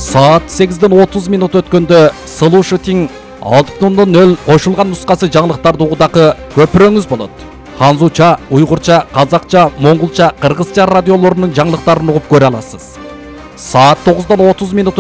Saat 8:30 өткөндө Слушатиң 6:00 кошулган нускасы жаңылыктарды угудагы көпүрөңүз болот. Ханзуча, уйгурча, казакча, монголча, кыргызча радиолорунун жаңылыктарын угуп көрө аласыз. Saat 9:30